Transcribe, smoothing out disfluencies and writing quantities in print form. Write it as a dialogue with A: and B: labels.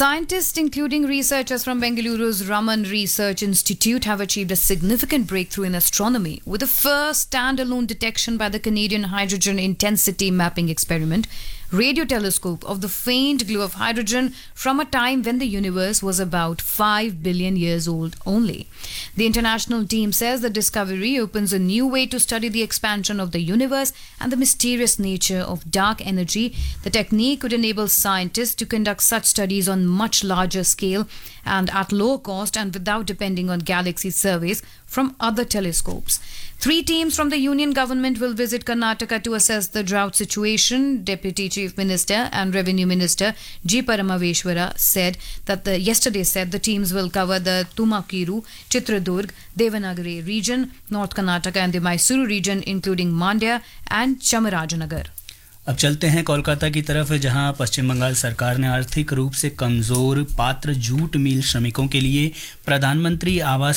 A: Scientists, including researchers from Bengaluru's Raman Research Institute, have achieved a significant breakthrough in astronomy with the first standalone detection by the Canadian Hydrogen Intensity Mapping Experiment radio telescope of the faint glow of hydrogen from a time when the universe was about 5 billion years old only. The international team says the discovery opens a new way to study the expansion of the universe and the mysterious nature of dark energy. The technique could enable scientists to conduct such studies on much larger scale and at low cost and without depending on galaxy surveys from other telescopes. 3 teams from the union government will visit Karnataka to assess the drought situation. Deputy Chief Minister and Revenue Minister G. Paramaveshwara yesterday said the teams will cover the Tumakuru, Chitradurg, Devanagari region, North Karnataka and the Mysuru region including Mandya and Chamarajanagar.
B: अब चलते हैं कोलकाता की तरफ, जहां पश्चिम बंगाल सरकार ने आर्थिक रूप से कमजोर पात्र जूट मिल श्रमिकों के लिए प्रधानमंत्री आवास